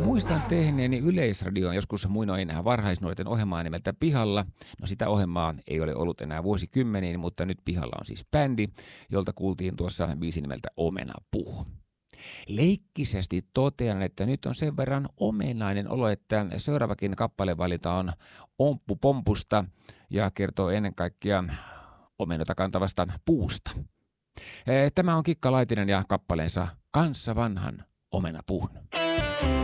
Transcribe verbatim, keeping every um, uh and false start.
Muistan tehneeni Yleisradioon joskus muinoin varhaisnuorten ohjelmaa nimeltä Pihalla. No sitä ohjelmaa ei ole ollut enää vuosikymmeniin, mutta nyt Pihalla on siis bändi, jolta kuultiin tuossa biisi nimeltä Omenapuu. Leikkisesti totean, että nyt on sen verran omenainen olo, että seuraavakin kappalevalinta on Omppu Pompusta ja kertoo ennen kaikkea omenoita kantavasta puusta. Tämä on Kikka Laitinen ja kappaleensa Kanssa vanhan omenapuun.